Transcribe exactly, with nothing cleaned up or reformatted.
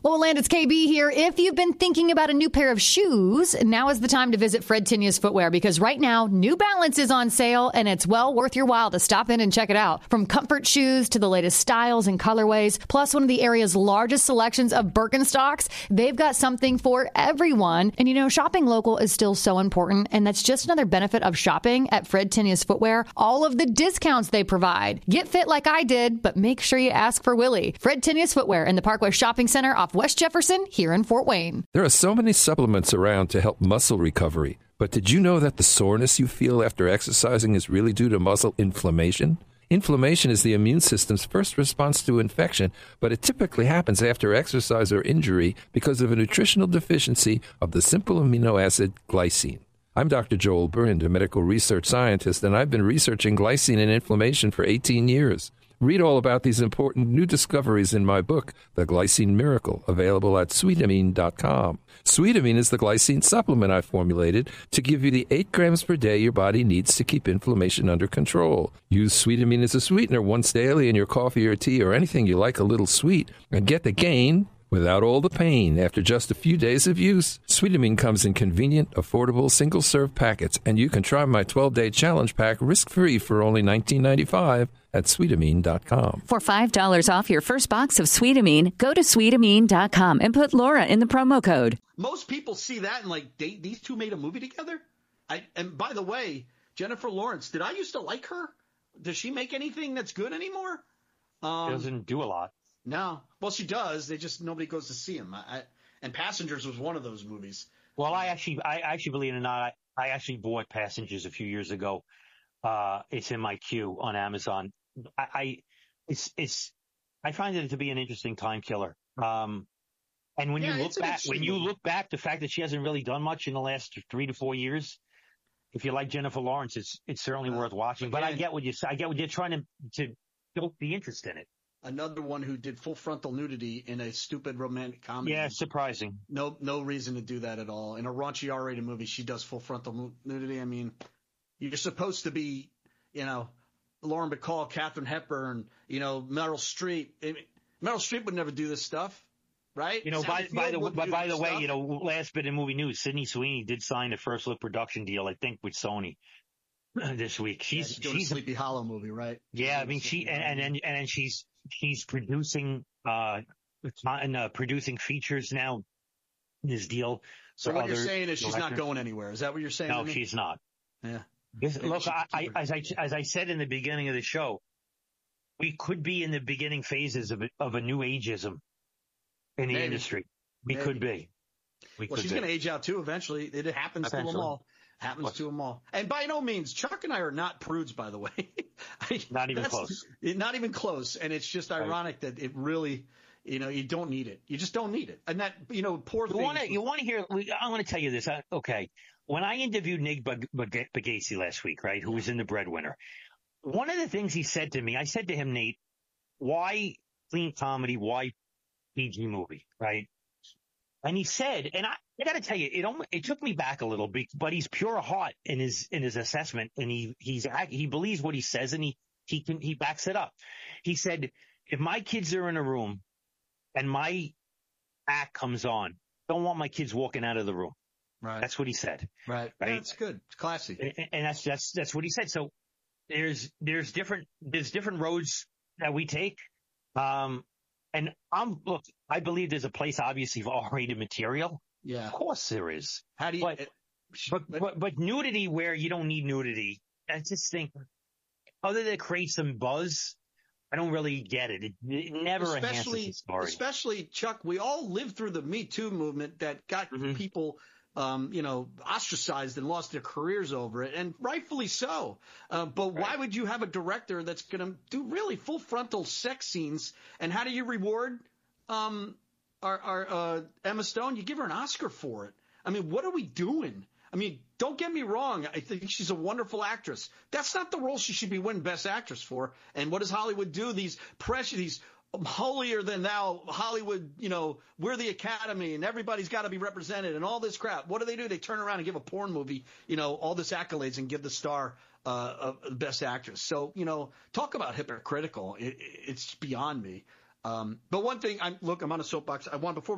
Well, Land, it's K B here. If you've been thinking about a new pair of shoes, now is the time to visit Fred Tinius Footwear, because right now, New Balance is on sale, and it's well worth your while to stop in and check it out. From comfort shoes to the latest styles and colorways, plus one of the area's largest selections of Birkenstocks, they've got something for everyone. And you know, shopping local is still so important, and that's just another benefit of shopping at Fred Tinius Footwear. All of the discounts they provide. Get fit like I did, but make sure you ask for Willie. Fred Tinius Footwear in the Parkway Shopping Center off West Jefferson here in Fort Wayne. There are so many supplements around to help muscle recovery, but did you know that the soreness you feel after exercising is really due to muscle inflammation? Inflammation is the immune system's first response to infection, but it typically happens after exercise or injury because of a nutritional deficiency of the simple amino acid glycine. I'm Doctor Joel Burnd, a medical research scientist, and I've been researching glycine and inflammation for eighteen years. Read all about these important new discoveries in my book, The Glycine Miracle, available at sweetamine dot com. Sweetamine is the glycine supplement I formulated to give you the eight grams per day your body needs to keep inflammation under control. Use Sweetamine as a sweetener once daily in your coffee or tea or anything you like a little sweet, and get the gain without all the pain after just a few days of use. Sweetamine comes in convenient, affordable, single-serve packets, and you can try my twelve-day challenge pack risk-free for only nineteen ninety-five at sweetamine dot com. For five dollars off your first box of Sweetamine, go to sweetamine dot com and put Laura in the promo code. Most people see that and like, they, these two made a movie together? I, and by the way, Jennifer Lawrence, did I used to like her? Does she make anything that's good anymore? Um, she doesn't do a lot. No. Well, she does. They just, nobody goes to see him. I, and Passengers was one of those movies. Well, I actually, I actually, believe it or not, I, I actually bought Passengers a few years ago. Uh, it's in my queue on Amazon. I, I, it's, it's, I find it to be an interesting time killer. Um, and when Yeah, you look it's an back, when interesting you movie. look back, the fact that she hasn't really done much in the last three to four years, if you like Jennifer Lawrence, it's, it's certainly Uh, worth watching. But I again- get what you say. I get what you're trying to, to build the interest in it. Another one who did full frontal nudity in a stupid romantic comedy. Yeah, surprising. No, no reason to do that at all. In a raunchy R-rated movie, she does full frontal mu- nudity. I mean, you're supposed to be, you know, Lauren Bacall, Katharine Hepburn, you know, Meryl Streep. I mean, Meryl Streep would never do this stuff, right? You know, by, Sally by Field the wouldn't by, do by this the way, stuff. you know, last bit of movie news, Sydney Sweeney did sign a first look production deal, I think, with Sony this week. Yeah, She's doing a she's Sleepy Hollow movie, right? yeah, I She's mean doing a she Sleepy and Hollow and movie. and, and she's she's producing uh and uh, producing features now. This deal. So what you're other saying is she's not directors- going anywhere. Is that what you're saying? No, to me? she's not. Yeah. This, Maybe look, she I, should I, keep her- as I as I said in the beginning of the show, we could be in the beginning phases of a, of a new ageism in the Maybe. industry. We Maybe. could be. We Well, could she's be. going to age out too eventually. It happens to them Eventually. all. Happens What? to them all. And by no means, Chuck and I are not prudes, by the way. I- Not even that's- close. it- Not even close. And it's just Right. ironic that it really, you know, you don't need it. You just don't need it. And that, you know, poor You thing. want to you want to hear? I want to tell you this. I, okay, when I interviewed Nick Bag- Bag- Bagasse last week, right, who was in The Breadwinner, one of the things he said to me, I said to him, Nate, why clean comedy? Why P G movie, right? And he said, and I, I got to tell you, it almost, it took me back a little bit, but he's pure heart in his in his assessment, and he he's he believes what he says, and he he can he backs it up. He said, if my kids are in a room and my act comes on, don't want my kids walking out of the room. Right. That's what he said. right. right. That's good. It's classy. And, and that's, that's, that's what he said. So there's, there's different, there's different roads that we take. Um, and I'm, look, I believe there's a place obviously for R-rated material. Yeah. Of course there is. How do you, But, it- but, but, but nudity where you don't need nudity, I just think, other than create some buzz, I don't really get it. It, it never enhances especially, the story. especially Chuck, we all lived through the Me Too movement that got Mhm. people, um, you know, ostracized and lost their careers over it, and rightfully so. Uh, but why would you have a director that's going to do really full frontal sex scenes? And how do you reward um, our, our uh, Emma Stone? You give her an Oscar for it. I mean, what are we doing? I mean, don't get me wrong. I think she's a wonderful actress. That's not the role she should be winning Best Actress for. And what does Hollywood do? These pressure, these holier than thou Hollywood, you know, we're the Academy and everybody's got to be represented and all this crap. What do they do? They turn around and give a porn movie, you know, all this accolades and give the star uh, of the Best Actress. So, you know, talk about hypocritical. It, it's beyond me. Um, but one thing, I'm look, I'm on a soapbox. I want before.